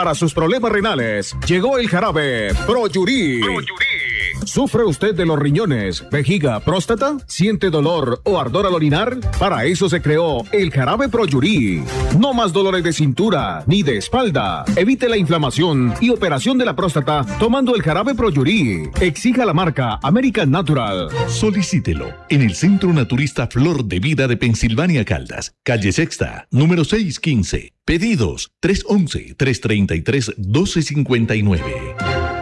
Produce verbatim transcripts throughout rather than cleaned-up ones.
Para sus problemas renales, llegó el jarabe Proyurí. ¿Sufre usted de los riñones, vejiga, próstata? ¿Siente dolor o ardor al orinar? Para eso se creó el jarabe Proyurí. No más dolores de cintura ni de espalda. Evite la inflamación y operación de la próstata tomando el jarabe Proyurí. Exija la marca American Natural. Solicítelo en el Centro Naturista Flor de Vida de Pensilvania Caldas, calle Sexta, número seiscientos quince. Pedidos tres once, tres treinta y tres, doce cincuenta y nueve.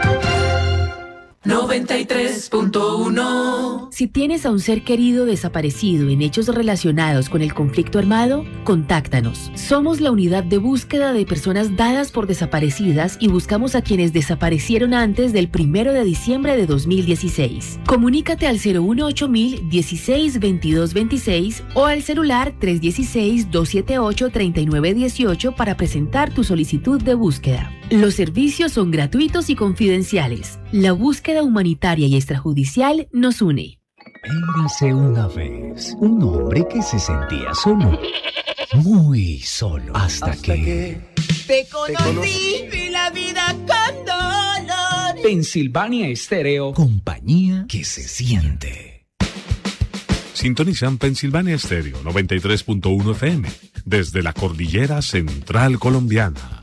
noventa y tres punto uno. Si tienes a un ser querido desaparecido en hechos relacionados con el conflicto armado, contáctanos. Somos la unidad de búsqueda de personas dadas por desaparecidas y buscamos a quienes desaparecieron antes del primero de diciembre de dos mil dieciséis. Comunícate al cero uno ocho mil dieciséis veintidós veintiséis o al celular tres uno seis, dos siete ocho, tres nueve uno ocho para presentar tu solicitud de búsqueda. Los servicios son gratuitos y confidenciales. La búsqueda humanitaria y extrajudicial nos une. Érase una vez un hombre que se sentía solo, muy solo, hasta, hasta que... que te conocí y la vida con dolor. Pensilvania Estéreo, compañía que se siente. Sintonizan Pensilvania Estéreo noventa y tres punto uno F M desde la cordillera central colombiana.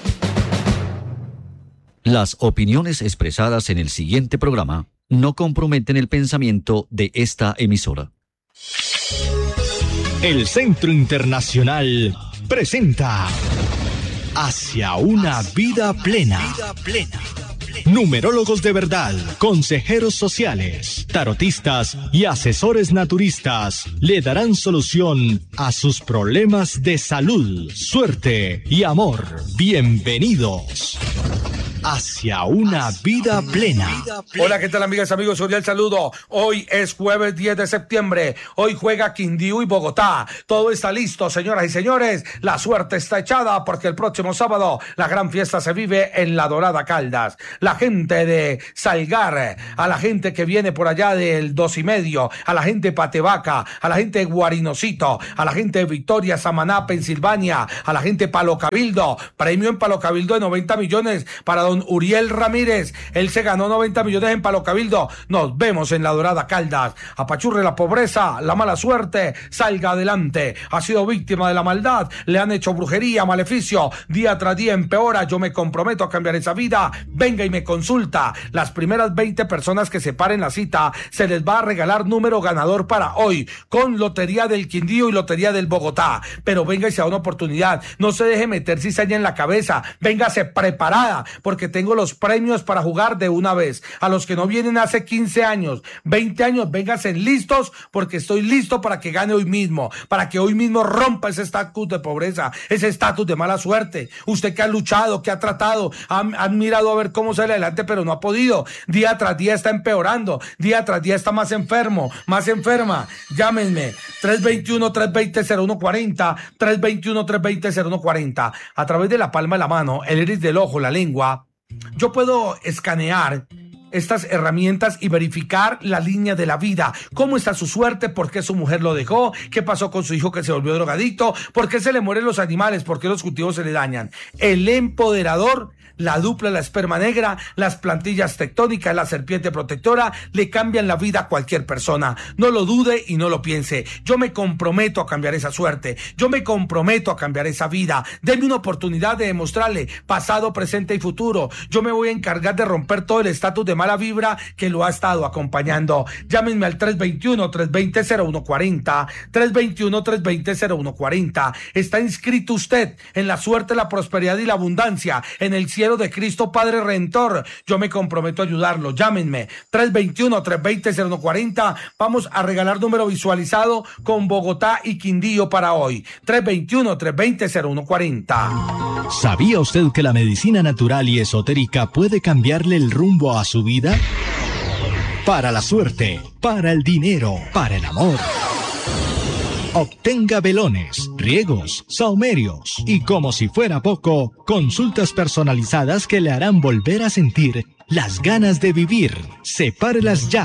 Las opiniones expresadas en el siguiente programa no comprometen el pensamiento de esta emisora. El Centro Internacional presenta Hacia una vida plena. Numerólogos de verdad, consejeros sociales, tarotistas y asesores naturistas le darán solución a sus problemas de salud, suerte y amor. Bienvenidos. Hacia una vida plena. Hola, ¿qué tal, amigas, amigos? Cordial saludo. Hoy es jueves diez de septiembre. Hoy juega Quindío y Bogotá. Todo está listo, señoras y señores. La suerte está echada porque el próximo sábado la gran fiesta se vive en La Dorada Caldas. La gente de Salgar, a la gente que viene por allá del dos y medio, a la gente de Patevaca, a la gente de Guarinocito, a la gente de Victoria, Samaná, Pensilvania, a la gente de Palo Cabildo. Premio en Palo Cabildo de noventa millones para don Uriel Ramírez. Él se ganó noventa millones en Palo Cabildo. Nos vemos en La Dorada Caldas. Apachurre la pobreza, la mala suerte, salga adelante. Ha sido víctima de la maldad, le han hecho brujería, maleficio, día tras día empeora. Yo me comprometo a cambiar esa vida. Venga y me consulta. Las primeras veinte personas que se paren la cita, se les va a regalar número ganador para hoy, con Lotería del Quindío y Lotería del Bogotá. Pero venga y se da una oportunidad. No se deje meter cizaña en la cabeza. Véngase preparada, porque que tengo los premios para jugar de una vez. A los que no vienen hace quince años, veinte años, vénganse listos, porque estoy listo para que gane hoy mismo, para que hoy mismo rompa ese estatus de pobreza, ese estatus de mala suerte. Usted que ha luchado, que ha tratado, ha, ha mirado a ver cómo sale adelante, pero no ha podido. Día tras día está empeorando, día tras día está más enfermo, más enferma. Llámenme, tres dos uno, tres dos cero, cero uno cuatro cero, tres dos uno, tres dos cero, cero uno cuatro cero. A través de la palma de la mano, el iris del ojo, la lengua, yo puedo escanear estas herramientas y verificar la línea de la vida. ¿Cómo está su suerte? ¿Por qué su mujer lo dejó? ¿Qué pasó con su hijo que se volvió drogadicto? ¿Por qué se le mueren los animales? ¿Por qué los cultivos se le dañan? El empoderador, la dupla, la esperma negra, las plantillas tectónicas, la serpiente protectora, le cambian la vida a cualquier persona. No lo dude y no lo piense. Yo me comprometo a cambiar esa suerte. Yo me comprometo a cambiar esa vida. Denme una oportunidad de demostrarle pasado, presente y futuro. Yo me voy a encargar de romper todo el estatus de mala vibra que lo ha estado acompañando. Llámenme al tres dos uno, tres dos cero, cero uno cuatro cero, tres dos uno, tres dos cero, cero uno cuatro cero. Está inscrito usted en la suerte, la prosperidad y la abundancia, en el cielo de Cristo Padre Redentor. Yo me comprometo a ayudarlo. Llámenme tres dos uno, tres dos cero, cero uno cuatro cero. Vamos a regalar número visualizado con Bogotá y Quindío para hoy. tres dos uno, tres dos cero, cero uno cuatro cero. ¿Sabía usted que la medicina natural y esotérica puede cambiarle el rumbo a su vida? Para la suerte, para el dinero, para el amor. Obtenga velones, riegos, saumerios y, como si fuera poco, consultas personalizadas que le harán volver a sentir las ganas de vivir. Sepárelas ya.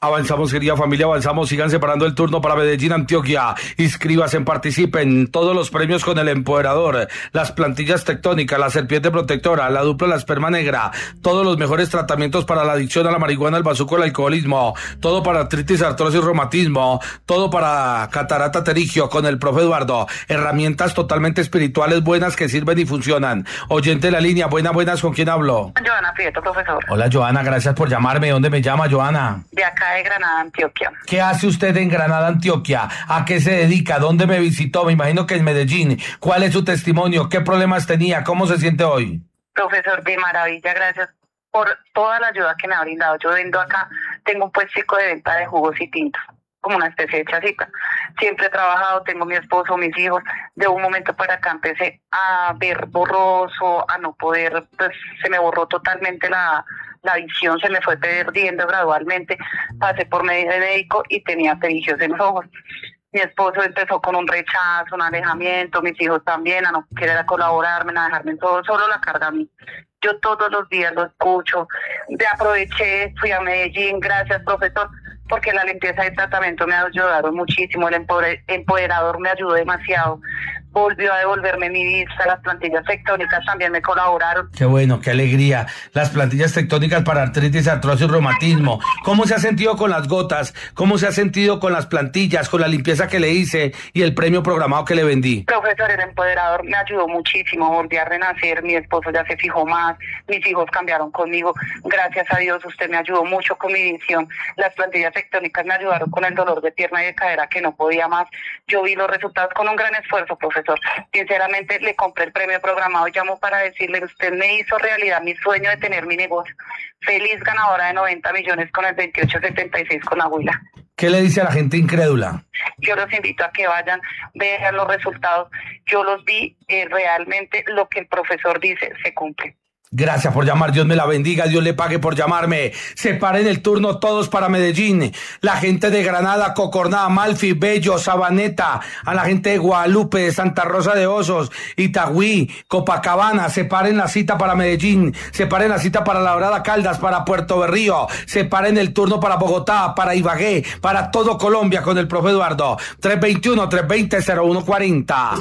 Avanzamos, querida familia, avanzamos. Sigan separando el turno para Medellín, Antioquia. Inscríbanse, participen. Todos los premios con el empoderador, las plantillas tectónicas, la serpiente protectora, la dupla la esperma negra, todos los mejores tratamientos para la adicción a la marihuana, el bazuco, el alcoholismo, todo para artritis, artrosis, reumatismo, todo para catarata pterigio con el profe Eduardo. Herramientas totalmente espirituales buenas que sirven y funcionan. Oyente de la línea, buenas, buenas, ¿con quién hablo? Joana Prieto, profesor. Hola, Joana, gracias por llamarme. ¿Dónde me llama, Joana? De acá de Granada, Antioquia. ¿Qué hace usted en Granada, Antioquia? ¿A qué se dedica? ¿Dónde me visitó? Me imagino que en Medellín. ¿Cuál es su testimonio? ¿Qué problemas tenía? ¿Cómo se siente hoy? Profesor, de maravilla, gracias por toda la ayuda que me ha brindado. Yo vendo acá, tengo un puestico de venta de jugos y tintos, como una especie de chacita. Siempre he trabajado, tengo mi esposo, mis hijos. De un momento para acá empecé a ver borroso, a no poder, pues se me borró totalmente la... la visión, se me fue perdiendo gradualmente, pasé por medio de médico y tenía pterigios en los ojos. Mi esposo empezó con un rechazo, un alejamiento, mis hijos también, a no querer colaborarme, a dejarme en todo, solo la carga a mí. Yo todos los días lo escucho, de aproveché, fui a Medellín, gracias profesor, porque la limpieza y tratamiento me ayudaron muchísimo, el empoderador me ayudó demasiado, volvió a devolverme mi vista, las plantillas tectónicas también me colaboraron. Qué bueno, qué alegría. Las plantillas tectónicas para artritis, artrosis, reumatismo. ¿Cómo se ha sentido con las gotas? ¿Cómo se ha sentido con las plantillas, con la limpieza que le hice y el premio programado que le vendí? Profesor, el empoderador me ayudó muchísimo, volví a renacer, mi esposo ya se fijó más, mis hijos cambiaron conmigo, gracias a Dios usted me ayudó mucho con mi visión, las plantillas tectónicas me ayudaron con el dolor de pierna y de cadera que no podía más, yo vi los resultados con un gran esfuerzo, profesor. Sinceramente le compré el premio programado y llamo para decirle, usted me hizo realidad mi sueño de tener mi negocio. Feliz ganadora de noventa millones con el veintiocho setenta y seis con Aguila. ¿Qué le dice a la gente incrédula? Yo los invito a que vayan, vean los resultados. Yo los vi, eh, realmente lo que el profesor dice se cumple. Gracias por llamar, Dios me la bendiga, Dios le pague por llamarme. Separen el turno todos para Medellín. La gente de Granada, Cocorná, Amalfi, Bello, Sabaneta, a la gente de Guadalupe, de Santa Rosa de Osos, Itagüí, Copacabana, separen la cita para Medellín, separen la cita para La Dorada Caldas, para Puerto Berrío, separen el turno para Bogotá, para Ibagué, para todo Colombia con el profe Eduardo. tres veintiuno, tres veinte, cero uno cuarenta.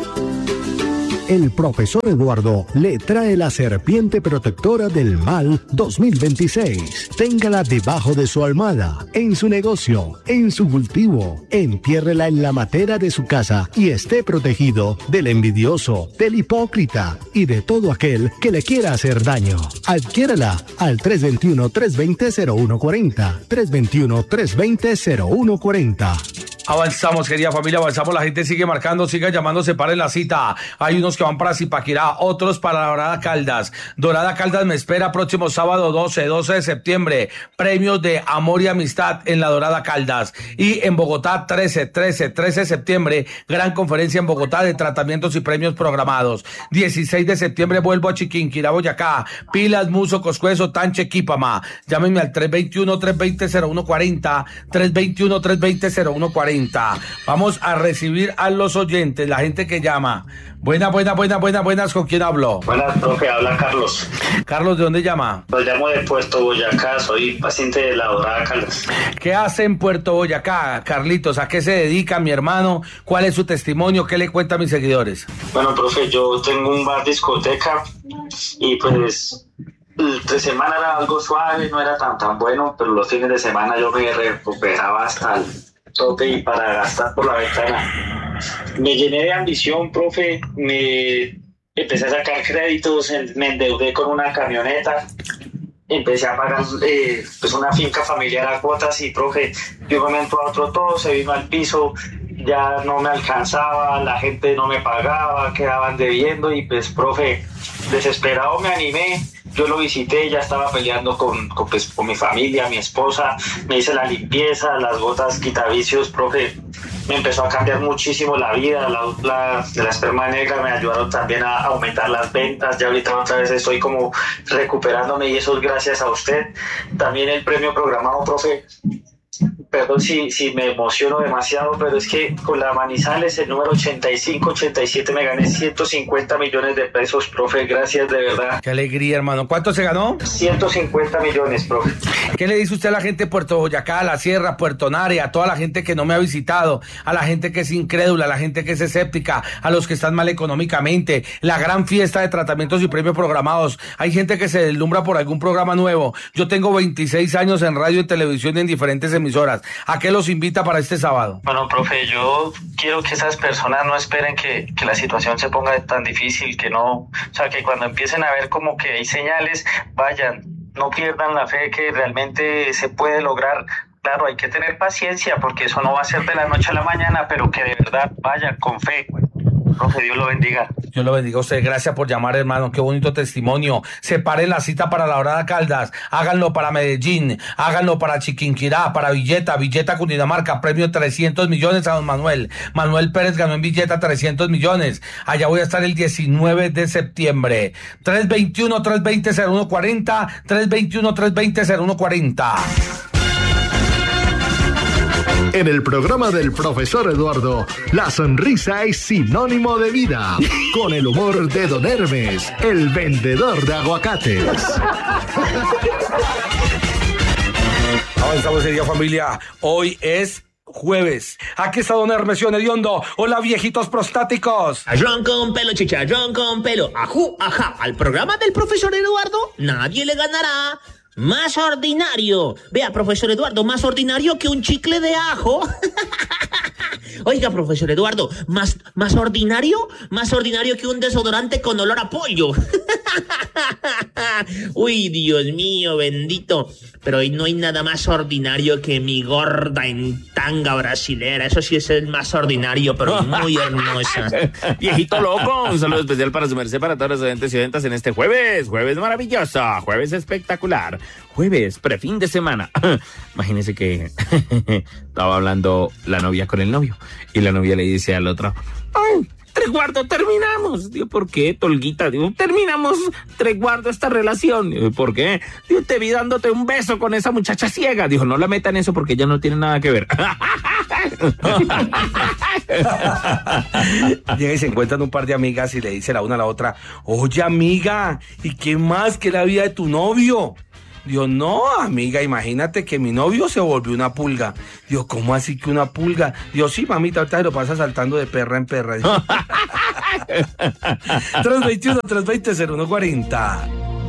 El profesor Eduardo le trae la serpiente protectora del mal dos mil veintiséis. Téngala debajo de su almohada, en su negocio, en su cultivo. Entiérrela en la matera de su casa y esté protegido del envidioso, del hipócrita y de todo aquel que le quiera hacer daño. Adquiérala al tres veintiuno, tres veinte, cero uno cuarenta. tres veintiuno, tres veinte, cero uno cuarenta. Avanzamos, querida familia, avanzamos. La gente sigue marcando, sigue llamando, separen la cita. Hay unos que van para Zipaquirá, otros para la Dorada Caldas. Dorada Caldas me espera próximo sábado doce, doce de septiembre. Premios de amor y amistad en la Dorada Caldas. Y en Bogotá, trece, trece, trece de septiembre, gran conferencia en Bogotá de tratamientos y premios programados. dieciséis de septiembre vuelvo a Chiquinquirá, Boyacá. Pilas, Muso, Coscuezo, Tanche, Quípama. Llámenme al tres veintiuno, tres veinte, cero uno cuarenta. tres veintiuno, tres veinte, cero uno cuarenta. Vamos a recibir a los oyentes, la gente que llama. Buenas, buenas, buenas, buenas, buenas, ¿con quién hablo? Buenas, profe, habla Carlos. Carlos, ¿de dónde llama? Lo llamo de Puerto Boyacá, soy paciente de la Dorada Caldas. ¿Qué hace en Puerto Boyacá, Carlitos? ¿A qué se dedica mi hermano? ¿Cuál es su testimonio? ¿Qué le cuenta a mis seguidores? Bueno, profe, yo tengo un bar discoteca y pues entre semana era algo suave, no era tan tan bueno, pero los fines de semana yo me recuperaba hasta el tope y para gastar por la ventana. Me llené de ambición, profe, me empecé a sacar créditos, me endeudé con una camioneta, empecé a pagar eh, pues una finca familiar a cuotas y, profe, de un momento a otro todo se vino al piso, ya no me alcanzaba, la gente no me pagaba, quedaban debiendo y pues, profe, desesperado me animé. Yo lo visité, ya estaba peleando con, con, pues, con mi familia, mi esposa, me hice la limpieza, las gotas quitavicios, profe, me empezó a cambiar muchísimo la vida, la dupla de la esperma negra me ayudaron también a aumentar las ventas, ya ahorita otra vez estoy como recuperándome y eso es gracias a usted. También el premio programado, profe, perdón si, si me emociono demasiado, pero es que con la Manizales, el número ochenta y cinco ochenta y siete, me gané ciento cincuenta millones de pesos, profe, gracias de verdad. Qué alegría, hermano. ¿Cuánto se ganó? ciento cincuenta millones, profe. ¿Qué le dice usted a la gente de Puerto Boyacá, a la Sierra, Puerto Nare, a toda la gente que no me ha visitado, a la gente que es incrédula, a la gente que es escéptica, a los que están mal económicamente? La gran fiesta de tratamientos y premios programados. Hay gente que se deslumbra por algún programa nuevo. Yo tengo veintiséis años en radio y televisión en diferentes emisoras. ¿A qué los invita para este sábado? Bueno, profe, yo quiero que esas personas no esperen que, que la situación se ponga tan difícil, que no, o sea, que cuando empiecen a ver como que hay señales, vayan, no pierdan la fe que realmente se puede lograr. Claro, hay que tener paciencia porque eso no va a ser de la noche a la mañana, pero que de verdad vayan con fe. Profe, Dios lo bendiga. Dios lo bendiga a usted. Gracias por llamar, hermano. Qué bonito testimonio. Separen la cita para la Dorada Caldas. Háganlo para Medellín. Háganlo para Chiquinquirá, para Villeta. Villeta, Cundinamarca. Premio trescientos millones a don Manuel. Manuel Pérez ganó en Villeta trescientos millones. Allá voy a estar el diecinueve de septiembre. tres veintiuno, tres veinte, cero uno cuarenta. tres veintiuno, tres veinte, cero uno cuarenta. En el programa del profesor Eduardo, la sonrisa es sinónimo de vida. Con el humor de Don Hermes, el vendedor de aguacates. Avanzamos el día, familia. Hoy es jueves. Aquí está Don Hermes Hediondo. Hola, viejitos prostáticos. Chicharrón con pelo, chicharrón con pelo. Ajú, ajá. Al programa del profesor Eduardo, nadie le ganará. Más ordinario. Vea, profesor Eduardo, más ordinario que un chicle de ajo. Oiga, profesor Eduardo, más, más ordinario, más ordinario que un desodorante con olor a pollo. Uy, Dios mío, bendito. Pero hoy no hay nada más ordinario que mi gorda en tanga brasilera. Eso sí es el más ordinario, pero muy hermosa. Viejito loco, un saludo especial para su merced, para todos los oyentes y oyentas en este jueves. Jueves maravilloso, jueves espectacular. Jueves, prefin de semana. Imagínense que estaba hablando la novia con el novio y la novia le dice al otro: ¡ay, Treguardo, terminamos! Digo, ¿por qué, Tolguita? Digo, terminamos, Treguardo, esta relación. Digo, ¿por qué? Digo, te vi dándote un beso con esa muchacha ciega. Dijo, no la metan eso porque ella no tiene nada que ver. Llega y se encuentran un par de amigas y le dice la una a la otra: oye, amiga, ¿y qué más que la vida de tu novio? Digo, no, amiga, imagínate que mi novio se volvió una pulga. Digo, ¿cómo así que una pulga? Digo, sí, mamita, ahorita se lo pasa saltando de perra en perra. tres veintiuno, tres veinte, cero uno cuarenta.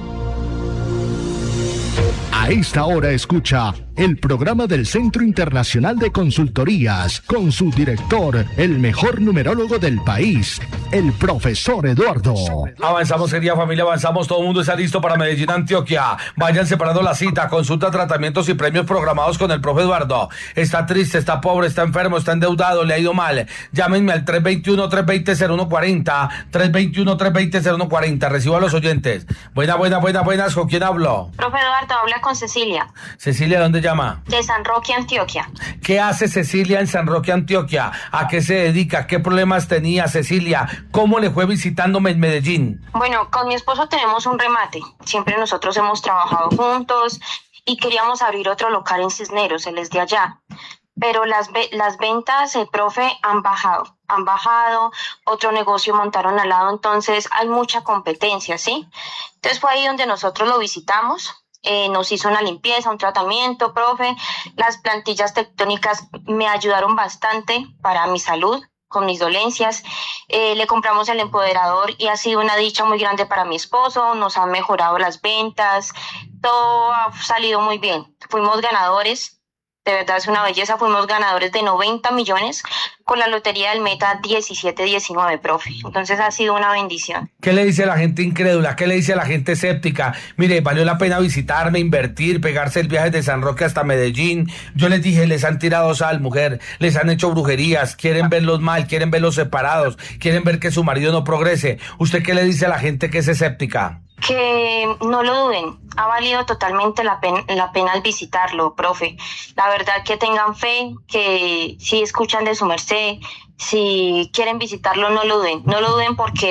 A esta hora escucha el programa del Centro Internacional de Consultorías con su director, el mejor numerólogo del país, el profesor Eduardo. Avanzamos, querida familia, avanzamos. Todo el mundo está listo para Medellín, Antioquia. Vayan separando la cita, consulta, tratamientos y premios programados con el profe Eduardo. Está triste, está pobre, está enfermo, está endeudado, le ha ido mal. Llámenme al tres veintiuno, tres veinte, cero uno cuarenta. tres veintiuno, tres veinte, cero uno cuarenta. Recibo a los oyentes. Buenas, buenas, buenas, buenas. ¿Con quién hablo? Profe Eduardo, habla con Cecilia. Cecilia, ¿dónde llama? De San Roque, Antioquia. ¿Qué hace Cecilia en San Roque, Antioquia? ¿A qué se dedica? ¿Qué problemas tenía Cecilia? ¿Cómo le fue visitándome en Medellín? Bueno, con mi esposo tenemos un remate. Siempre nosotros hemos trabajado juntos y queríamos abrir otro local en Cisneros, él es de allá. Pero las, ve- las ventas, el profe, han bajado. Han bajado, otro negocio montaron al lado, entonces hay mucha competencia, ¿sí? Entonces fue ahí donde nosotros lo visitamos. Eh, nos hizo una limpieza, un tratamiento, profe. Las plantillas tectónicas me ayudaron bastante para mi salud, con mis dolencias. Eh, le compramos el empoderador y ha sido una dicha muy grande para mi esposo. Nos han mejorado las ventas. Todo ha salido muy bien. Fuimos ganadores. De verdad es una belleza. Fuimos ganadores de noventa millones con la lotería del Meta diecisiete diecinueve, profe. Entonces ha sido una bendición. ¿Qué le dice a la gente incrédula? ¿Qué le dice a la gente escéptica? Mire, valió la pena visitarme, invertir, pegarse el viaje de San Roque hasta Medellín. Yo les dije, les han tirado sal, mujer, les han hecho brujerías, quieren verlos mal, quieren verlos separados, quieren ver que su marido no progrese. ¿Usted qué le dice a la gente que es escéptica? Que no lo duden, ha valido totalmente la pena, la pena al visitarlo, profe. La verdad que tengan fe, que si escuchan de su merced, si quieren visitarlo, no lo duden, no lo duden porque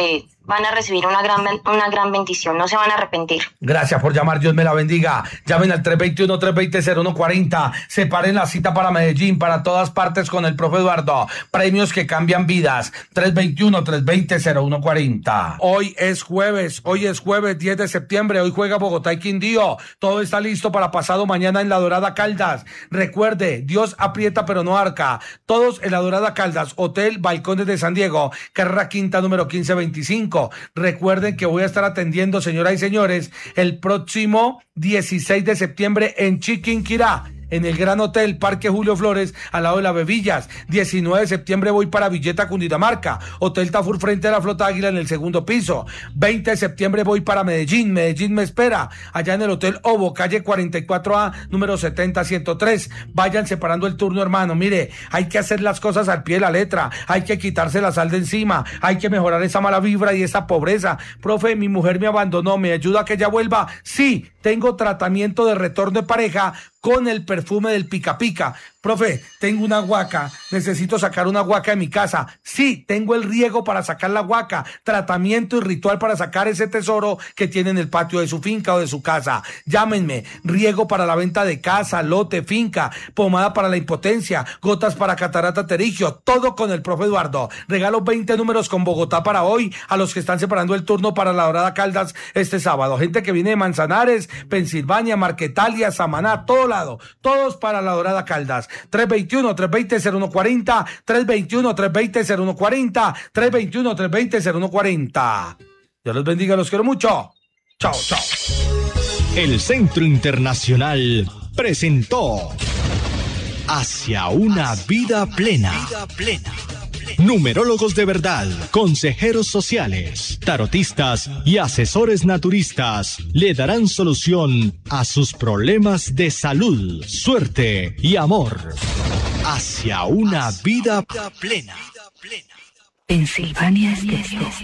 van a recibir una gran, una gran bendición, no se van a arrepentir. Gracias por llamar, Dios me la bendiga. Llamen al tres dos uno, tres dos cero, cero uno cuatro cero. Separen la cita para Medellín, para todas partes con el profe Eduardo. Premios que cambian vidas. tres dos uno, tres dos cero, cero uno cuatro cero. Hoy es jueves, hoy es jueves diez de septiembre. Hoy juega Bogotá y Quindío. Todo está listo para pasado mañana en La Dorada Caldas. Recuerde, Dios aprieta pero no arca. Todos en La Dorada Caldas, Hotel Balcones de San Diego, carrera quinta número quince veinticinco. Recuerden que voy a estar atendiendo, señoras y señores, el próximo dieciséis de septiembre en Chiquinquirá, en el Gran Hotel Parque Julio Flores, al lado de las Bebillas. diecinueve de septiembre voy para Villeta, Cundinamarca, Hotel Tafur frente a la Flota Águila en el segundo piso. veinte de septiembre voy para Medellín, Medellín me espera, allá en el Hotel Ovo, calle cuarenta y cuatro A, número setenta ciento tres. Vayan separando el turno, hermano. Mire, hay que hacer las cosas al pie de la letra, hay que quitarse la sal de encima, hay que mejorar esa mala vibra y esa pobreza. Profe, mi mujer me abandonó, ¿me ayuda a que ella vuelva? Sí, tengo tratamiento de retorno de pareja con el perfume del Pica Pica. Profe, tengo una huaca, necesito sacar una huaca de mi casa. Sí, tengo el riego para sacar la huaca, tratamiento y ritual para sacar ese tesoro que tiene en el patio de su finca o de su casa. Llámenme, riego para la venta de casa, lote, finca, pomada para la impotencia, gotas para catarata pterigio, todo con el profe Eduardo. Regalo veinte números con Bogotá para hoy a los que están separando el turno para La Dorada Caldas este sábado. Gente que viene de Manzanares, Pensilvania, Marquetalia, Samaná, todo lado, todos para La Dorada Caldas. tres dos uno, tres dos cero, cero uno cuatro cero, tres dos uno, tres dos cero, cero uno cuatro cero, tres dos uno, tres dos cero, cero uno cuatro cero. Dios los bendiga, los quiero mucho. Chao, chao. El Centro Internacional presentó Hacia una vida plena. Numerólogos de verdad, consejeros sociales, tarotistas y asesores naturistas le darán solución a sus problemas de salud, suerte y amor. Hacia una vida plena. Pensilvania Estéreo.